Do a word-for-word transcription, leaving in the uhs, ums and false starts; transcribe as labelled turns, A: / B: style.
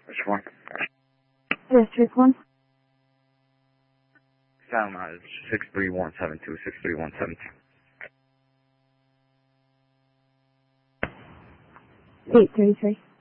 A: Which one?
B: District one.
A: Sound uh, six three one seven two, six three one seven two.
B: eight three three.